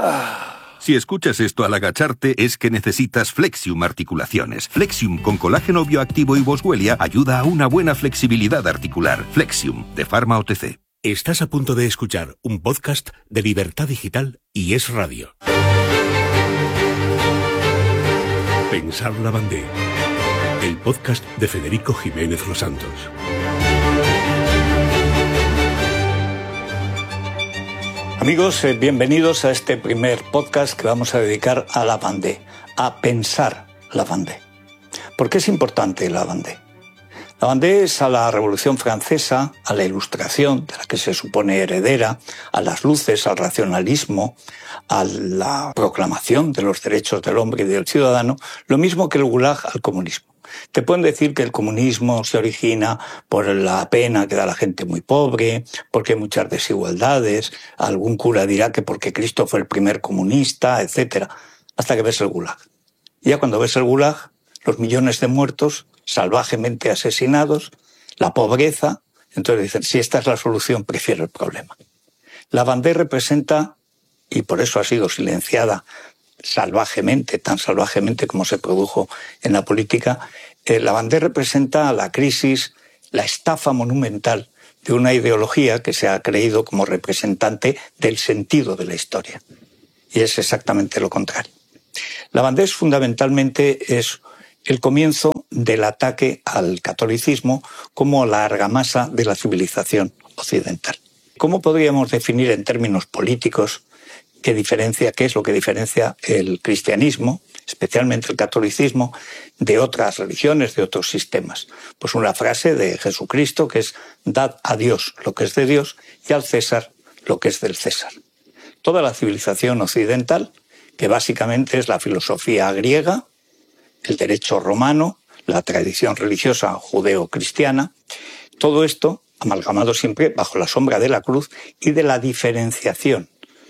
Si escuchas esto al agacharte, es que necesitas Flexium Articulaciones. Flexium con colágeno bioactivo y boswellia ayuda a una buena flexibilidad articular. Flexium, de Pharma OTC. Estás a punto de escuchar un podcast de Libertad Digital y Es Radio. Pensar Lavandé, el podcast de Federico Jiménez Los Santos. Amigos, bienvenidos a este primer podcast que vamos a dedicar a Lavandé, a pensar Lavandé. ¿Por qué es importante Lavandé? Lavandé es a la Revolución Francesa, a la Ilustración, de la que se supone heredera, a las luces, al racionalismo, a la proclamación de los derechos del hombre y del ciudadano, lo mismo que el Gulag al comunismo. Te pueden decir que el comunismo se origina por la pena que da la gente muy pobre, porque hay muchas desigualdades, algún cura dirá que porque Cristo fue el primer comunista, etc., hasta que ves el Gulag. Y ya cuando ves el Gulag, los millones de muertos salvajemente asesinados, la pobreza, entonces dicen, si esta es la solución, prefiero el problema. Lavandé representa, y por eso ha sido silenciada salvajemente, tan salvajemente como se produjo en la política, Lavandé representa la crisis, la estafa monumental de una ideología que se ha creído como representante del sentido de la historia. Y es exactamente lo contrario. Lavandé fundamentalmente es el comienzo del ataque al catolicismo como la argamasa de la civilización occidental. ¿Cómo podríamos definir en términos políticos qué es lo que diferencia el cristianismo, especialmente el catolicismo, de otras religiones, de otros sistemas? Pues una frase de Jesucristo que es: dad a Dios lo que es de Dios y al César lo que es del César. Toda la civilización occidental, que básicamente es la filosofía griega, el derecho romano, la tradición religiosa judeo-cristiana, todo esto amalgamado siempre bajo la sombra de la cruz y de la diferenciación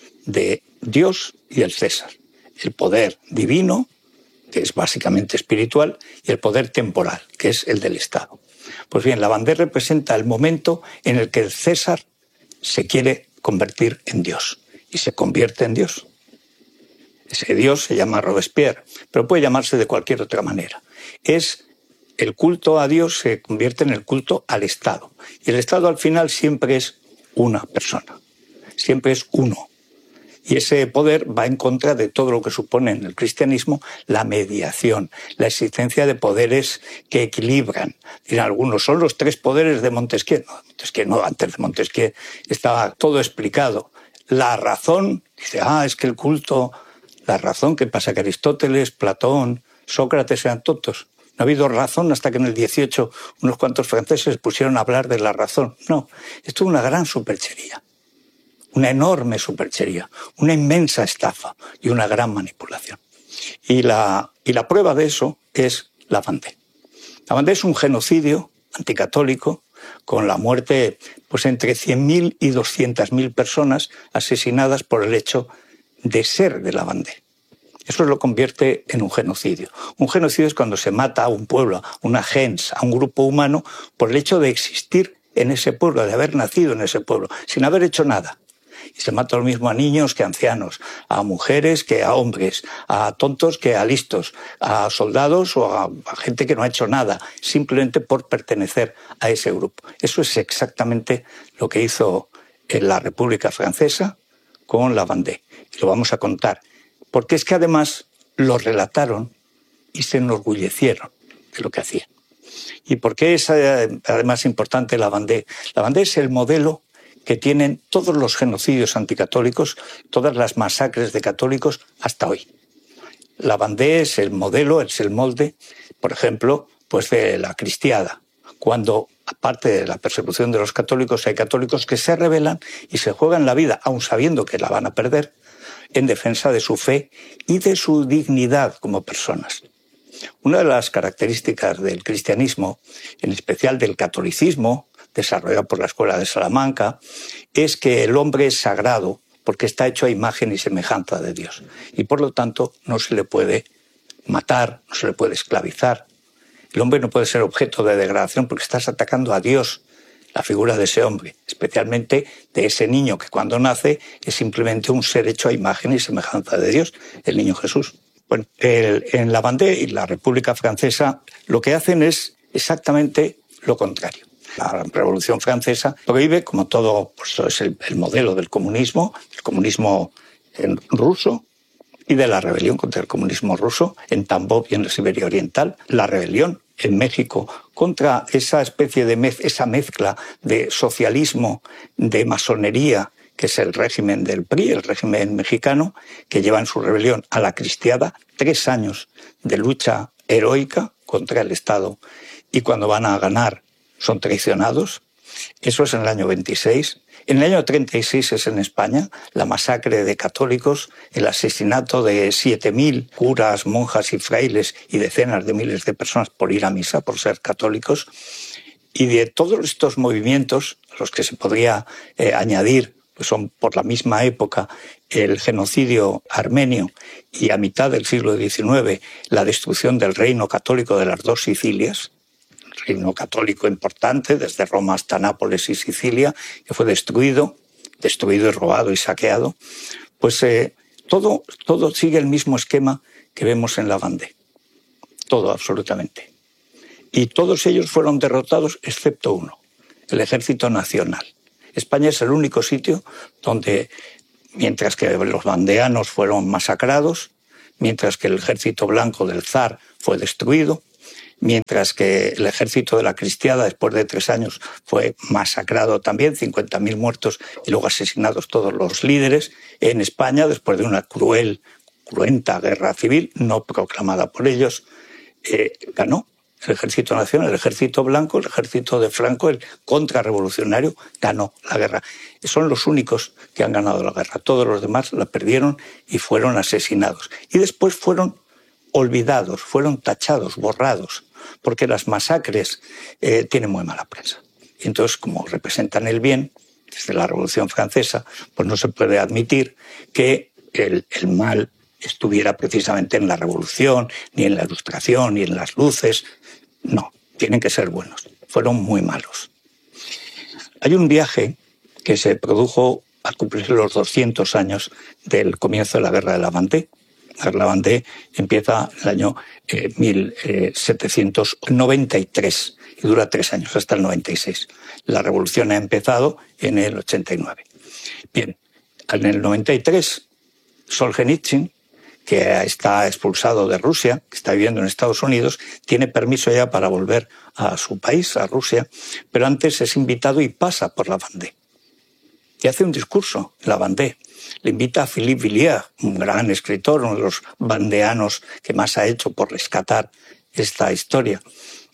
de Dios y el César. El poder divino, que es básicamente espiritual, y el poder temporal, que es el del Estado. Pues bien, Lavandé representa el momento en el que el César se quiere convertir en Dios y se convierte en Dios. Ese Dios se llama Robespierre, pero puede llamarse de cualquier otra manera. Es el culto a Dios se convierte en el culto al Estado. Y el Estado al final siempre es una persona, siempre es uno. Y ese poder va en contra de todo lo que supone en el cristianismo la mediación, la existencia de poderes que equilibran. Dirán algunos, son los tres poderes de Montesquieu. No, Montesquieu no, antes de Montesquieu estaba todo explicado. La razón, dice, es que el culto, la razón, ¿qué pasa? Que Aristóteles, Platón, Sócrates eran tontos. No ha habido razón hasta que en el 18 unos cuantos franceses pusieron a hablar de la razón. No, esto es una gran superchería. Una enorme superchería, una inmensa estafa y una gran manipulación. Y la prueba de eso es Lavandé. Lavandé es un genocidio anticatólico con la muerte pues entre 100.000 y 200.000 personas asesinadas por el hecho de ser de Lavandé. Eso lo convierte en un genocidio. Un genocidio es cuando se mata a un pueblo, a una gens, a un grupo humano, por el hecho de existir en ese pueblo, de haber nacido en ese pueblo, sin haber hecho nada. Y se mata lo mismo a niños que a ancianos, a mujeres que a hombres, a tontos que a listos, a soldados o a gente que no ha hecho nada, simplemente por pertenecer a ese grupo. Eso es exactamente lo que hizo en la República Francesa con Lavandé. Y lo vamos a contar. Porque es que además lo relataron y se enorgullecieron de lo que hacían. ¿Y por qué es además importante Lavandé? Lavandé es el modelo que tienen todos los genocidios anticatólicos, todas las masacres de católicos hasta hoy. Lavandé es el modelo, es el molde, por ejemplo, pues de la cristiada, cuando, aparte de la persecución de los católicos, hay católicos que se rebelan y se juegan la vida, aun sabiendo que la van a perder, en defensa de su fe y de su dignidad como personas. Una de las características del cristianismo, en especial del catolicismo, desarrollado por la Escuela de Salamanca, es que el hombre es sagrado porque está hecho a imagen y semejanza de Dios. Y por lo tanto no se le puede matar, no se le puede esclavizar. El hombre no puede ser objeto de degradación porque estás atacando a Dios, la figura de ese hombre, especialmente de ese niño que cuando nace es simplemente un ser hecho a imagen y semejanza de Dios, el niño Jesús. Bueno, en la Vendée y la República Francesa lo que hacen es exactamente lo contrario. La Revolución Francesa prohíbe, como todo, pues es el modelo del comunismo ruso y de la rebelión contra el comunismo ruso en Tambov y en la Siberia Oriental, la rebelión en México contra esa especie de esa mezcla de socialismo, de masonería, que es el régimen del PRI, el régimen mexicano, que lleva en su rebelión a la cristiada 3 años de lucha heroica contra el Estado, y cuando van a ganar son traicionados. Eso es en el año 26. En el año 36 es en España la masacre de católicos, el asesinato de 7.000 curas, monjas y frailes y decenas de miles de personas por ir a misa, por ser católicos. Y de todos estos movimientos, a los que se podría añadir, pues son por la misma época el genocidio armenio y a mitad del siglo XIX la destrucción del reino católico de las 2 Sicilias, reino católico importante, desde Roma hasta Nápoles y Sicilia, que fue destruido y robado y saqueado, pues todo sigue el mismo esquema que vemos en la Vendée. Todo, absolutamente. Y todos ellos fueron derrotados, excepto uno, el Ejército Nacional. España es el único sitio donde, mientras que los vandeanos fueron masacrados, mientras que el Ejército Blanco del Zar fue destruido, mientras que el ejército de la cristiada, después de 3 años, fue masacrado también, 50.000 muertos y luego asesinados todos los líderes. En España, después de una cruenta guerra civil, no proclamada por ellos, ganó el Ejército Nacional, el Ejército Blanco, el ejército de Franco, el contrarrevolucionario, ganó la guerra. Son los únicos que han ganado la guerra. Todos los demás la perdieron y fueron asesinados. Y después fueron olvidados, fueron tachados, borrados, porque las masacres tienen muy mala prensa. Y entonces, como representan el bien, desde la Revolución Francesa, pues no se puede admitir que el mal estuviera precisamente en la Revolución, ni en la Ilustración, ni en las luces. No, tienen que ser buenos. Fueron muy malos. Hay un viaje que se produjo al cumplir los 200 años del comienzo de la Guerra de la Vendée. La Guerra de la Vendée empieza en el año 1793 y dura 3 años, hasta el 96. La revolución ha empezado en el 89. Bien, en el 93, Solzhenitsyn, que está expulsado de Rusia, que está viviendo en Estados Unidos, tiene permiso ya para volver a su país, a Rusia, pero antes es invitado y pasa por la Vendée. Y hace un discurso en la Vendée. Le invita a Philippe Villiers, un gran escritor, uno de los vandeanos que más ha hecho por rescatar esta historia.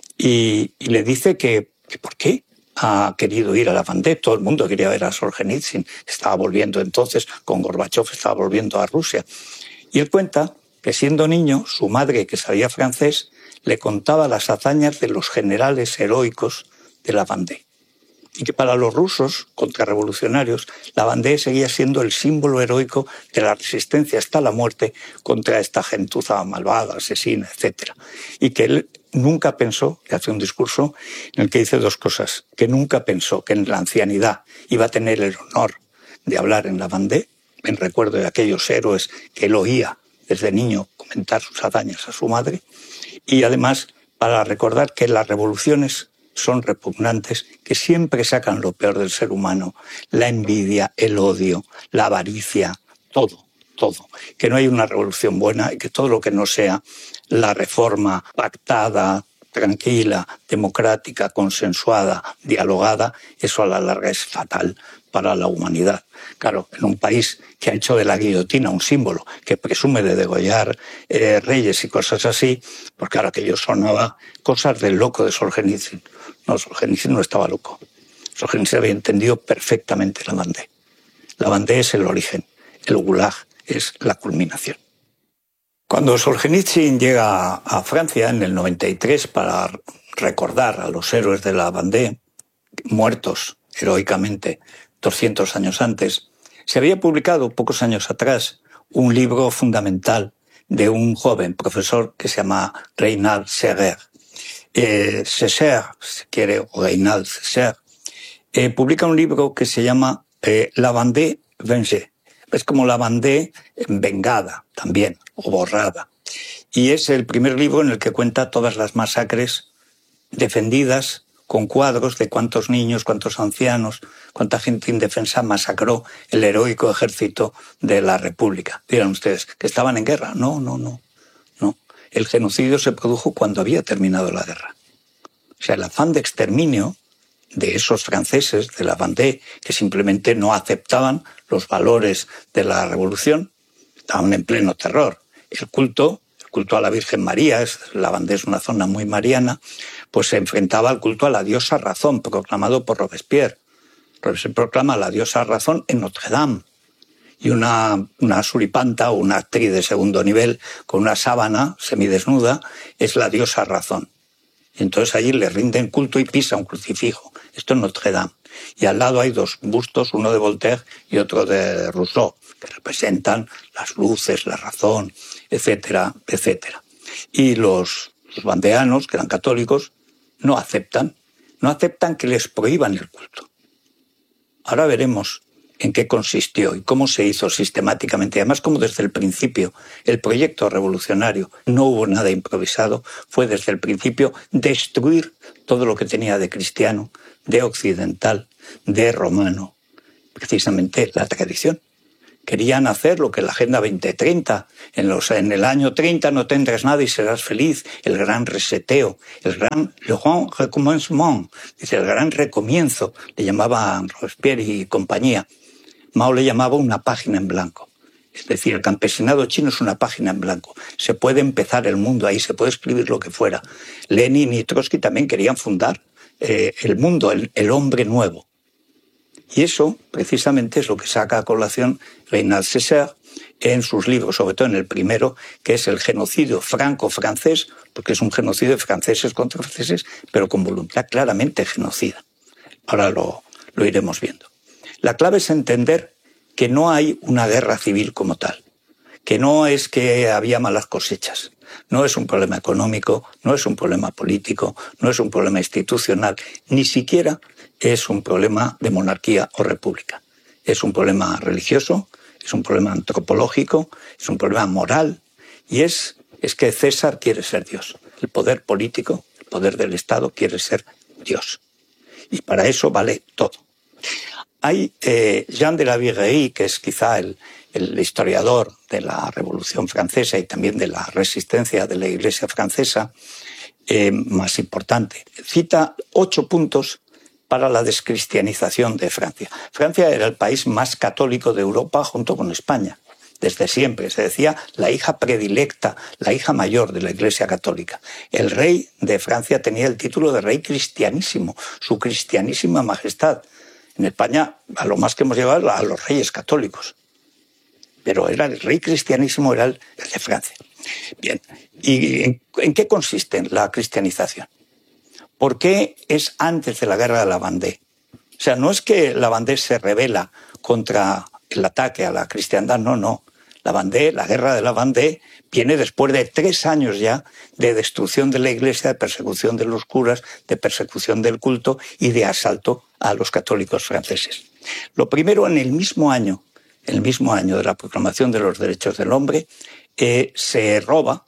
Y le dice que ¿por qué ha querido ir a la Vendée? Todo el mundo quería ver a Solzhenitsyn. Estaba volviendo entonces, con Gorbachev, estaba volviendo a Rusia. Y él cuenta que siendo niño, su madre, que sabía francés, le contaba las hazañas de los generales heroicos de la Vendée. Y que para los rusos contrarrevolucionarios, la Vendée seguía siendo el símbolo heroico de la resistencia hasta la muerte contra esta gentuza malvada, asesina, etc. Y que él nunca pensó, y hace un discurso en el que dice 2 cosas, que nunca pensó que en la ancianidad iba a tener el honor de hablar en la Vendée, en recuerdo de aquellos héroes que él oía desde niño comentar sus hazañas a su madre, y además para recordar que las revoluciones son repugnantes, que siempre sacan lo peor del ser humano, la envidia, el odio, la avaricia, todo, que no hay una revolución buena y que todo lo que no sea la reforma pactada, tranquila, democrática, consensuada, dialogada, eso a la larga es fatal para la humanidad. Claro, en un país que ha hecho de la guillotina un símbolo, que presume de degollar reyes y cosas así, pues claro, aquello sonaba cosas del loco de Solzhenitsyn. No, Solzhenitsyn no estaba loco. Solzhenitsyn había entendido perfectamente la Vendée. La Vendée es el origen, el Gulag es la culminación. Cuando Solzhenitsyn llega a Francia en el 93 para recordar a los héroes de la Vendée, muertos heroicamente 200 años antes, se había publicado pocos años atrás un libro fundamental de un joven profesor que se llama Reynald Seger. Seger, si quiere, o Reynald Seger, publica un libro que se llama La Vendée vengée. Es como la Vendée vengada también, o borrada. Y es el primer libro en el que cuenta todas las masacres defendidas con cuadros de cuántos niños, cuántos ancianos, cuánta gente indefensa masacró el heroico ejército de la República. Dirán ustedes, ¿que estaban en guerra? No. El genocidio se produjo cuando había terminado la guerra. O sea, el afán de exterminio de esos franceses de la Vendée, que simplemente no aceptaban los valores de la revolución, estaban en pleno terror. El culto a la Virgen María, la Vendée es una zona muy mariana, pues se enfrentaba al culto a la diosa razón, proclamado por Robespierre. Robespierre proclama la diosa razón en Notre-Dame. Y una suripanta o una actriz de segundo nivel con una sábana semidesnuda es la diosa razón. Y entonces allí le rinden culto y pisa un crucifijo. Esto en Notre-Dame. Y al lado hay dos bustos, uno de Voltaire y otro de Rousseau, que representan las luces, la razón, etcétera, etcétera. Y los vandeanos, que eran católicos, no aceptan que les prohíban el culto. Ahora veremos en qué consistió y cómo se hizo sistemáticamente. Además, como desde el principio el proyecto revolucionario no hubo nada improvisado, fue desde el principio destruir todo lo que tenía de cristiano, de occidental, de romano, precisamente la tradición. Querían hacer lo que la Agenda 2030, en el año 30 no tendrás nada y serás feliz, el gran reseteo, el grand recommencement, dice, el gran recomienzo, le llamaba Robespierre y compañía. Mao le llamaba una página en blanco. Es decir, el campesinado chino es una página en blanco. Se puede empezar el mundo ahí, se puede escribir lo que fuera. Lenin y Trotsky también querían fundar el mundo, el hombre nuevo. Y eso, precisamente, es lo que saca a colación Reynald Césaire en sus libros, sobre todo en el primero, que es el genocidio franco-francés, porque es un genocidio de franceses contra franceses, pero con voluntad claramente genocida. Ahora lo iremos viendo. La clave es entender que no hay una guerra civil como tal, que no es que había malas cosechas, no es un problema económico, no es un problema político, no es un problema institucional, ni siquiera es un problema de monarquía o república. Es un problema religioso, es un problema antropológico, es un problema moral, y es que César quiere ser Dios. El poder político, el poder del Estado quiere ser Dios. Y para eso vale todo. Hay Jean de la Viguerie, que es quizá el historiador de la Revolución Francesa y también de la resistencia de la Iglesia francesa más importante. Cita 8 puntos para la descristianización de Francia. Francia era el país más católico de Europa junto con España. Desde siempre se decía la hija predilecta, la hija mayor de la Iglesia Católica. El rey de Francia tenía el título de rey cristianísimo, su cristianísima majestad. En España, a lo más que hemos llevado a los reyes católicos. Pero era el rey cristianísimo, era el de Francia. Bien, ¿y en qué consiste la cristianización? ¿Por qué es antes de la guerra de la Vendée? O sea, no es que la Vendée se rebela contra el ataque a la cristiandad, no. La Vendée, la guerra de la Vendée, viene después de 3 años ya de destrucción de la Iglesia, de persecución de los curas, de persecución del culto y de asalto a los católicos franceses. Lo primero, en el mismo año de la proclamación de los derechos del hombre, se roba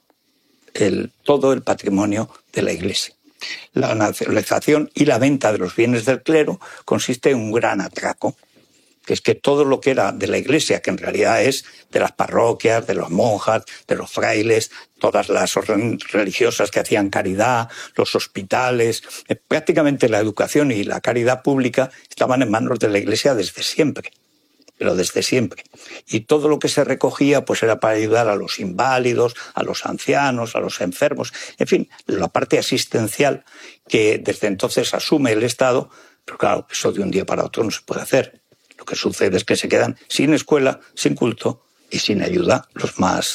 todo el patrimonio de la Iglesia. La nacionalización y la venta de los bienes del clero consiste en un gran atraco, que es que todo lo que era de la Iglesia, que en realidad es de las parroquias, de las monjas, de los frailes, todas las religiosas que hacían caridad, los hospitales, prácticamente la educación y la caridad pública estaban en manos de la Iglesia desde siempre, pero desde siempre. Y todo lo que se recogía pues era para ayudar a los inválidos, a los ancianos, a los enfermos, en fin, la parte asistencial que desde entonces asume el Estado, pero claro, eso de un día para otro no se puede hacer. Lo que sucede es que se quedan sin escuela, sin culto y sin ayuda los más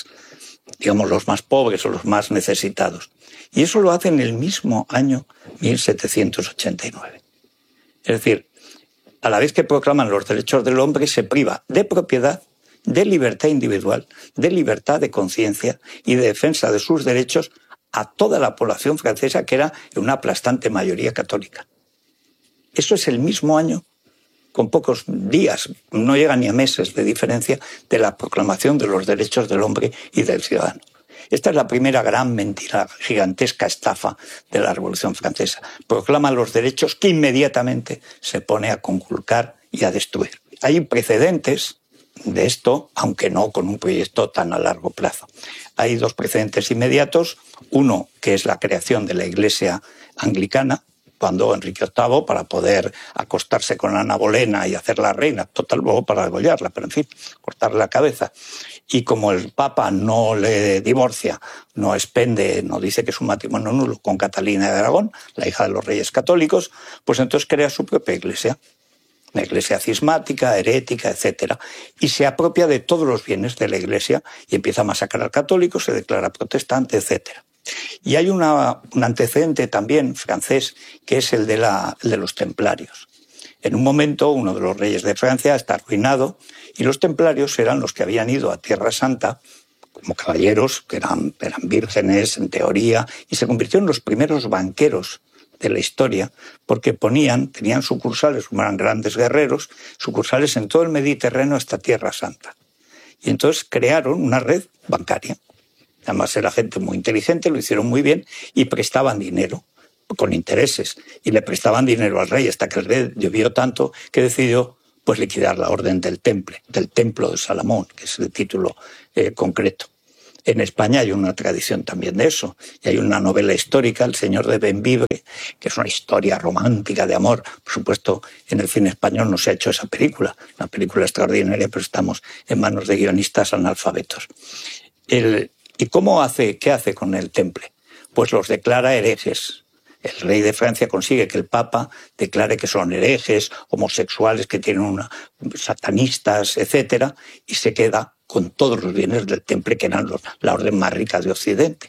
pobres o los más necesitados. Y eso lo hace en el mismo año 1789. Es decir, a la vez que proclaman los derechos del hombre, se priva de propiedad, de libertad individual, de libertad de conciencia y de defensa de sus derechos a toda la población francesa, que era una aplastante mayoría católica. Eso es el mismo año, con pocos días, no llega ni a meses de diferencia, de la proclamación de los derechos del hombre y del ciudadano. Esta es la primera gran mentira, gigantesca estafa de la Revolución Francesa. Proclama los derechos que inmediatamente se pone a conculcar y a destruir. Hay precedentes de esto, aunque no con un proyecto tan a largo plazo. Hay dos precedentes inmediatos. Uno, que es la creación de la Iglesia anglicana, cuando Enrique VIII, para poder acostarse con Ana Bolena y hacerla reina, total, luego para degollarla, pero en fin, cortarle la cabeza. Y como el Papa no le divorcia, no expende, no dice que es un matrimonio nulo con Catalina de Aragón, la hija de los reyes católicos, pues entonces crea su propia iglesia. Una iglesia cismática, herética, etc. Y se apropia de todos los bienes de la iglesia y empieza a masacrar católicos, se declara protestante, etc. Y hay un antecedente también francés, que es el de los templarios. En un momento, uno de los reyes de Francia está arruinado y los templarios eran los que habían ido a Tierra Santa como caballeros, que eran vírgenes en teoría, y se convirtieron en los primeros banqueros de la historia, porque tenían sucursales, como eran grandes guerreros, sucursales en todo el Mediterráneo hasta Tierra Santa. Y entonces crearon una red bancaria. Además era gente muy inteligente, lo hicieron muy bien y prestaban dinero con intereses. Y le prestaban dinero al rey hasta que el rey llovió tanto que decidió pues liquidar la orden del Templo de Salomón, que es el título concreto. En España hay una tradición también de eso. Y hay una novela histórica, El Señor de Bembibre, que es una historia romántica de amor. Por supuesto, en el cine español no se ha hecho esa película. Una película extraordinaria, pero estamos en manos de guionistas analfabetos. ¿Y qué hace con el Temple? Pues los declara herejes. El rey de Francia consigue que el Papa declare que son herejes, homosexuales, que tienen satanistas, etc. Y se queda con todos los bienes del Temple, que eran la orden más rica de Occidente.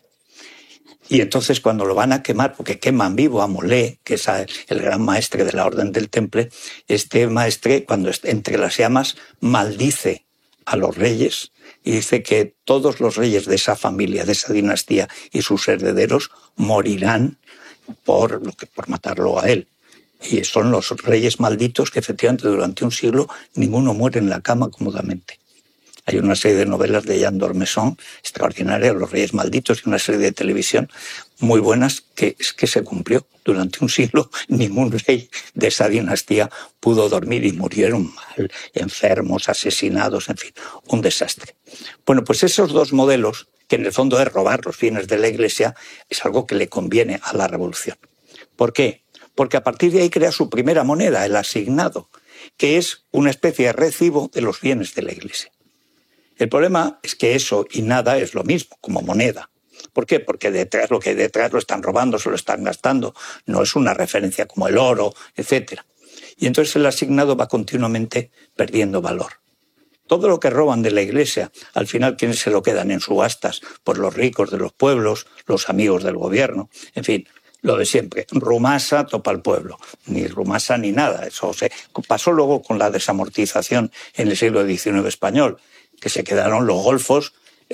Y entonces cuando lo van a quemar, porque queman vivo a Molé, que es el gran maestre de la orden del Temple, este maestre, cuando entre las llamas, maldice a los reyes y dice que todos los reyes de esa familia, de esa dinastía y sus herederos morirán por matarlo a él. Y son los reyes malditos que efectivamente durante un siglo ninguno muere en la cama cómodamente. Hay una serie de novelas de Jean d'Ormesson extraordinarias, Los Reyes Malditos, y una serie de televisión muy buenas que se cumplió. Durante un siglo ningún rey de esa dinastía pudo dormir y murieron mal, enfermos, asesinados, en fin, un desastre. Bueno, pues esos dos modelos, que en el fondo es robar los bienes de la Iglesia, es algo que le conviene a la Revolución. ¿Por qué? Porque a partir de ahí crea su primera moneda, el asignado, que es una especie de recibo de los bienes de la Iglesia. El problema es que eso y nada es lo mismo, como moneda. ¿Por qué? Porque lo que hay detrás lo están robando, se lo están gastando. No es una referencia como el oro, etc. Y entonces el asignado va continuamente perdiendo valor. Todo lo que roban de la Iglesia, al final, ¿quiénes se lo quedan en subastas? Pues los ricos de los pueblos, los amigos del gobierno, en fin, lo de siempre. Rumasa topa al pueblo, ni rumasa ni nada. Eso pasó luego con la desamortización en el siglo XIX español, que se quedaron los golfos,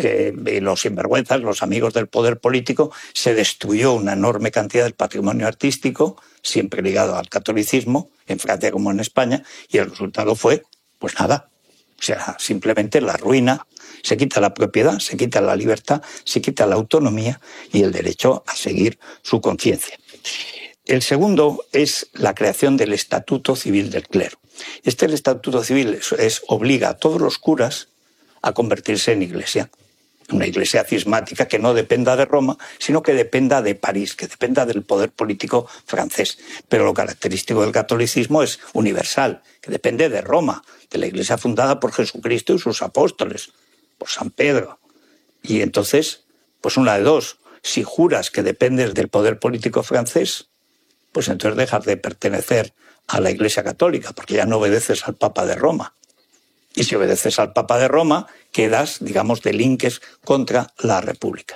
los sinvergüenzas, los amigos del poder político. Se destruyó una enorme cantidad del patrimonio artístico, siempre ligado al catolicismo, en Francia como en España, y el resultado fue, pues nada, o sea, simplemente la ruina. Se quita la propiedad, se quita la libertad, se quita la autonomía y el derecho a seguir su conciencia. El segundo es la creación del Estatuto Civil del Clero. El Estatuto Civil obliga a todos los curas a convertirse en iglesia. Una iglesia cismática que no dependa de Roma, sino que dependa de París, que dependa del poder político francés. Pero lo característico del catolicismo es universal, que depende de Roma, de la iglesia fundada por Jesucristo y sus apóstoles, por San Pedro. Y entonces, pues una de dos: si juras que dependes del poder político francés, pues entonces dejas de pertenecer a la Iglesia Católica, porque ya no obedeces al Papa de Roma. Y si obedeces al Papa de Roma, quedas, digamos, delinques contra la República.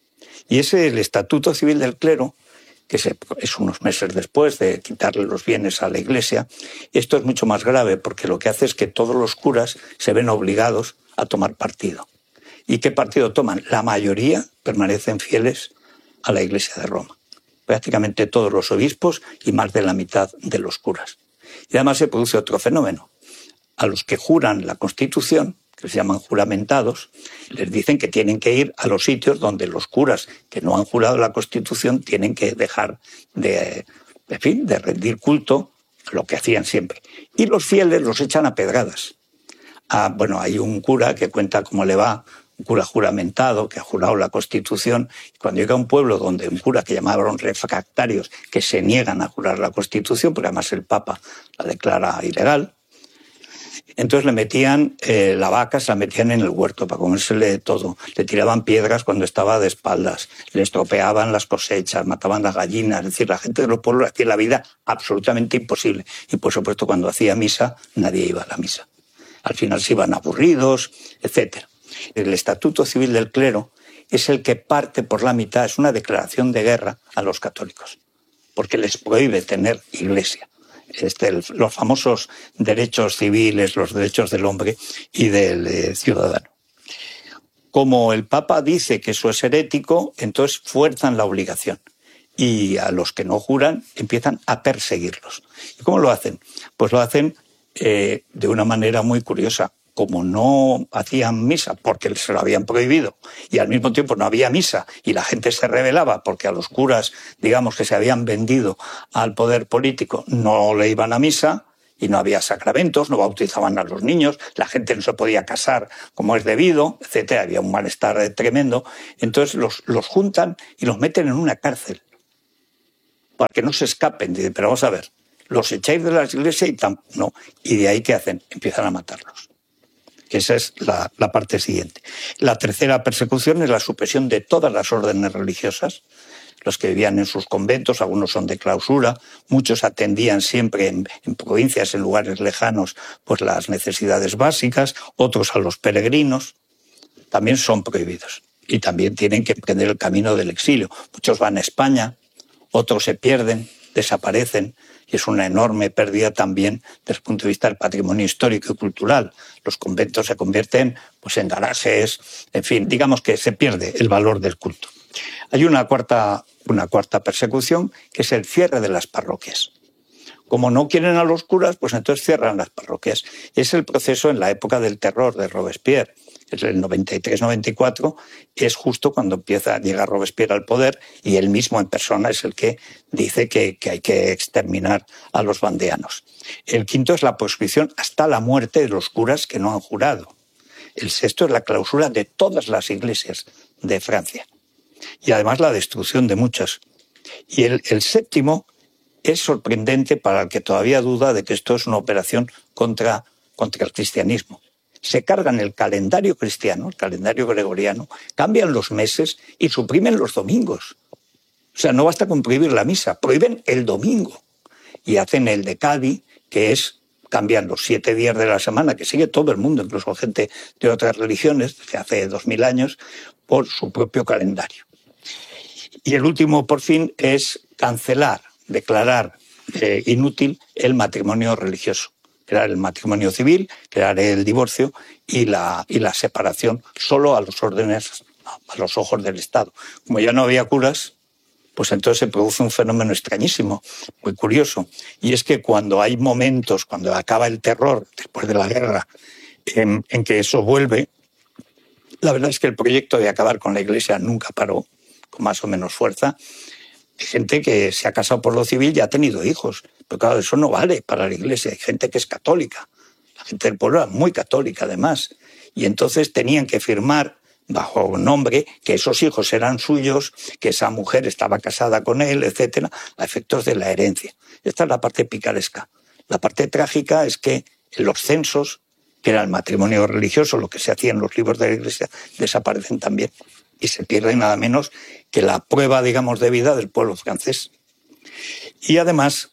Y el Estatuto Civil del Clero, que es unos meses después de quitarle los bienes a la Iglesia, esto es mucho más grave, porque lo que hace es que todos los curas se ven obligados a tomar partido. ¿Y qué partido toman? La mayoría permanecen fieles a la Iglesia de Roma. prácticamente todos los obispos y más de la mitad de los curas. Y además se produce otro fenómeno. A los que juran la Constitución, que se llaman juramentados, les dicen que tienen que ir a los sitios donde los curas que no han jurado la Constitución tienen que dejar de rendir culto a lo que hacían siempre. Y los fieles los echan a pedradas. Hay un cura que cuenta cómo le va, un cura juramentado que ha jurado la Constitución, y cuando llega a un pueblo donde un cura que llamaban refractarios, que se niegan a jurar la Constitución, porque además el Papa la declara ilegal, entonces le metían la vaca, se la metían en el huerto para comérsele todo. Le tiraban piedras cuando estaba de espaldas, le estropeaban las cosechas, mataban las gallinas. Es decir, la gente de los pueblos hacía la vida absolutamente imposible. Y por supuesto, cuando hacía misa, nadie iba a la misa. Al final se iban aburridos, etc. El Estatuto Civil del Clero es el que parte por la mitad, es una declaración de guerra a los católicos, porque les prohíbe tener iglesia. Los famosos derechos civiles, los derechos del hombre y del ciudadano. Como el Papa dice que eso es herético, entonces fuerzan la obligación. Y a los que no juran empiezan a perseguirlos. ¿Y cómo lo hacen? Pues lo hacen de una manera muy curiosa. Como no hacían misa porque se lo habían prohibido y al mismo tiempo no había misa y la gente se rebelaba porque a los curas, digamos, que se habían vendido al poder político, no le iban a misa y no había sacramentos, no bautizaban a los niños, la gente no se podía casar como es debido, etcétera, había un malestar tremendo. Entonces los juntan y los meten en una cárcel para que no se escapen. Dicen, pero vamos a ver, los echáis de las iglesias y de ahí ¿qué hacen? Empiezan a matarlos. Que esa es la parte siguiente. La tercera persecución es la supresión de todas las órdenes religiosas. Los que vivían en sus conventos, algunos son de clausura, muchos atendían siempre en provincias, en lugares lejanos, pues las necesidades básicas, otros a los peregrinos, también son prohibidos. Y también tienen que emprender el camino del exilio. Muchos van a España, otros se pierden, desaparecen, y es una enorme pérdida también desde el punto de vista del patrimonio histórico y cultural. Los conventos se convierten pues, en garajes, en fin, digamos que se pierde el valor del culto. Hay una cuarta persecución, que es el cierre de las parroquias. Como no quieren a los curas, pues entonces cierran las parroquias. Es el proceso en la época del terror de Robespierre. Es el 93-94, es justo cuando llega Robespierre al poder y él mismo en persona es el que dice que hay que exterminar a los vandeanos. El quinto es la proscripción hasta la muerte de los curas que no han jurado. El sexto es la clausura de todas las iglesias de Francia y además la destrucción de muchas. Y el séptimo es sorprendente para el que todavía duda de que esto es una operación contra el cristianismo. Se cargan el calendario cristiano, el calendario gregoriano, cambian los meses y suprimen los domingos. O sea, no basta con prohibir la misa, prohíben el domingo. Y hacen el decadi, que es, cambian los 7 días de la semana, que sigue todo el mundo, incluso gente de otras religiones, que hace 2000 años, por su propio calendario. Y el último, por fin, es cancelar, declarar inútil el matrimonio religioso. Crear el matrimonio civil, crear el divorcio y la separación solo a los órdenes, a los ojos del Estado. Como ya no había curas, pues entonces se produce un fenómeno extrañísimo, muy curioso. Y es que cuando hay momentos, cuando acaba el terror, después de la guerra, en que eso vuelve, la verdad es que el proyecto de acabar con la Iglesia nunca paró, con más o menos fuerza. Hay gente que se ha casado por lo civil y ha tenido hijos. Pero claro, eso no vale para la Iglesia. Hay gente que es católica. La gente del pueblo era muy católica, además. Y entonces tenían que firmar bajo un nombre que esos hijos eran suyos, que esa mujer estaba casada con él, etcétera, a efectos de la herencia. Esta es la parte picaresca. La parte trágica es que en los censos, que era el matrimonio religioso, lo que se hacía en los libros de la Iglesia, desaparecen también. Y se pierde nada menos que la prueba, digamos, de vida del pueblo francés. Y además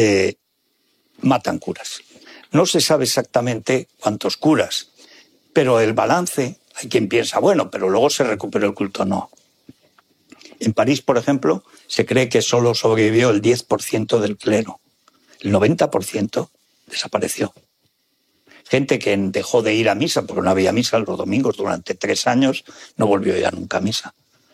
matan curas. No se sabe exactamente cuántos curas, pero el balance, hay quien piensa, bueno, pero luego se recuperó el culto. No. En París, por ejemplo, se cree que solo sobrevivió el 10% del clero. El 90% desapareció. Gente que dejó de ir a misa porque no había misa los domingos durante 3 años, no volvió ya nunca a misa.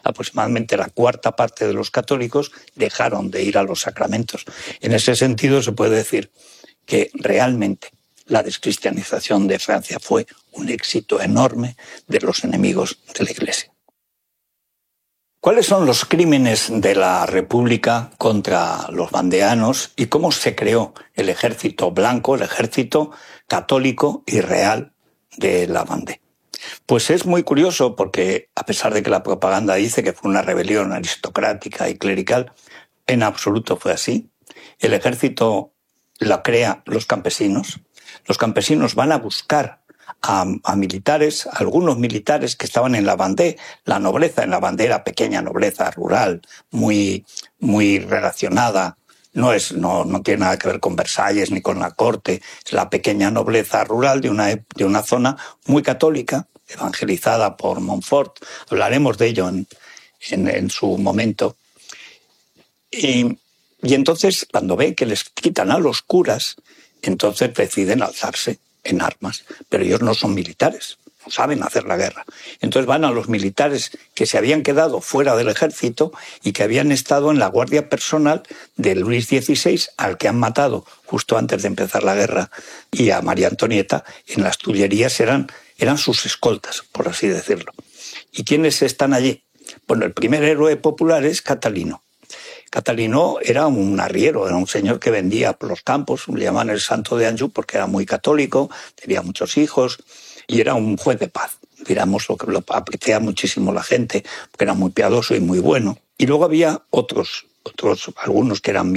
aproximadamente la cuarta parte de los católicos dejaron de ir a los sacramentos. En ese sentido se puede decir que realmente la descristianización de Francia fue un éxito enorme de los enemigos de la Iglesia. ¿Cuáles son los crímenes de la República contra los vandeanos y cómo se creó el ejército blanco, el ejército católico y real de la Vendée? Pues es muy curioso porque, a pesar de que la propaganda dice que fue una rebelión aristocrática y clerical, en absoluto fue así. El ejército lo crean los campesinos. Los campesinos van a buscar a militares, algunos militares que estaban en la Vendée. La nobleza en la Vendée era pequeña nobleza rural, muy relacionada. No tiene nada que ver con Versalles ni con la corte. Es la pequeña nobleza rural de una zona muy católica, evangelizada por Montfort. Hablaremos de ello en su momento. Y entonces, cuando ven que les quitan a los curas, entonces deciden alzarse en armas. Pero ellos no son militares, no saben hacer la guerra. Entonces van a los militares que se habían quedado fuera del ejército y que habían estado en la guardia personal de Luis XVI, al que han matado justo antes de empezar la guerra, y a María Antonieta en las Tullerías eran sus escoltas, por así decirlo. ¿Y quiénes están allí? Bueno, el primer héroe popular es Catalino. Catalino era un arriero, era un señor que vendía por los campos, le llamaban el Santo de Anjou porque era muy católico, tenía muchos hijos y era un juez de paz. Digamos, lo que lo aprecia muchísimo la gente, porque era muy piadoso y muy bueno. Y luego había algunos que eran